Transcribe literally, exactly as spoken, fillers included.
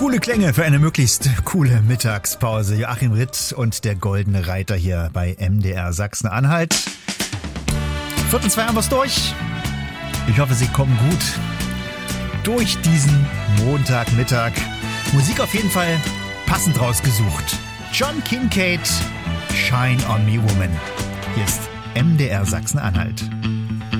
Coole Klänge für eine möglichst coole Mittagspause. Joachim Ritt und der Goldene Reiter hier bei M D R Sachsen-Anhalt. Viertel zwei haben wir's durch. Ich hoffe, Sie kommen gut durch diesen Montagmittag. Musik auf jeden Fall passend rausgesucht. John Kincade, Shine on Me Woman. Hier ist M D R Sachsen-Anhalt.